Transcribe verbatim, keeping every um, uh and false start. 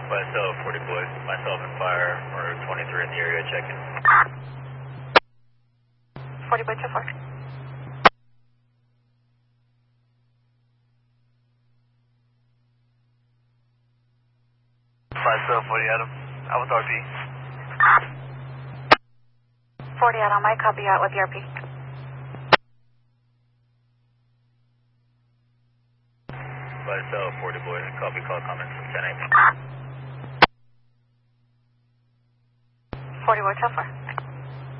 Myself, forty boy. Myself and fire, or twenty-three in the area checking. forty boy two four. Myself, forty Adam. I was R P. forty Adam, I copy out with the R P. Myself, forty boy. Copy call comments from ten eight. forty boy two four.